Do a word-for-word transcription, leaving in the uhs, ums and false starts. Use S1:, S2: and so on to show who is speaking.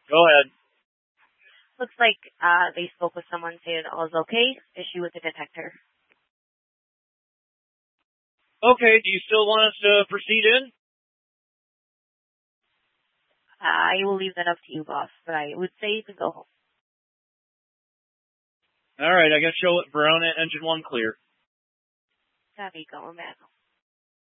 S1: Go ahead.
S2: Looks like uh, they spoke with someone saying all is okay. Issue with the detector.
S1: Okay, do you still want us to proceed in?
S2: Uh, I will leave that up to you, boss, but I would say you can go home.
S1: All right, I got to show it Verona engine one clear.
S2: Copy, go, man.